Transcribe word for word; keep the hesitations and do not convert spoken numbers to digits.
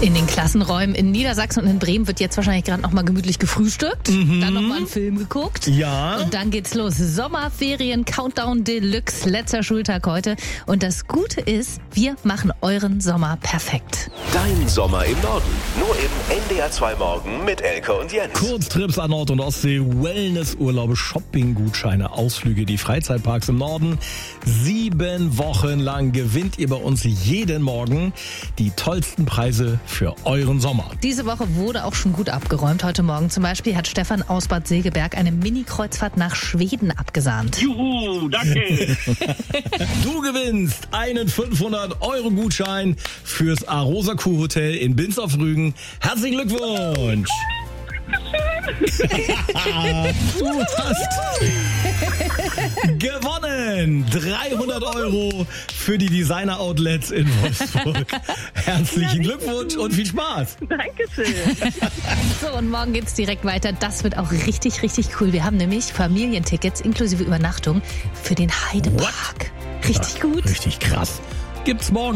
In den Klassenräumen in Niedersachsen und in Bremen wird jetzt wahrscheinlich gerade noch mal gemütlich gefrühstückt, mhm. dann noch mal einen Film geguckt. Ja. Und dann geht's los. Sommerferien, Countdown Deluxe, letzter Schultag heute. Und das Gute ist, wir machen euren Sommer perfekt. Dein Sommer im Norden. Nur im N D R zwei Morgen mit Elke und Jens. Kurztrips an Nord- und Ostsee, Wellnessurlaube, Shoppinggutscheine, Ausflüge, die Freizeitparks im Norden. Sieben Wochen lang gewinnt ihr bei uns jeden Morgen die tollsten Preise für euren Sommer. Diese Woche wurde auch schon gut abgeräumt. Heute Morgen zum Beispiel hat Stefan aus Bad Segeberg eine Mini-Kreuzfahrt nach Schweden abgesahnt. Juhu, danke. Du gewinnst einen fünfhundert Euro Gutschein fürs Arosa Kurhotel in Binz auf Rügen. Herzlichen Glückwunsch! Du hast gewonnen! dreihundert Euro für die Designer Outlets in Wolfsburg. Herzlichen Glückwunsch und viel Spaß! Dankeschön. So, und morgen geht's direkt weiter. Das wird auch richtig, richtig cool. Wir haben nämlich Familientickets inklusive Übernachtung für den Heidepark. Richtig gut. Richtig krass. Gibt's morgen.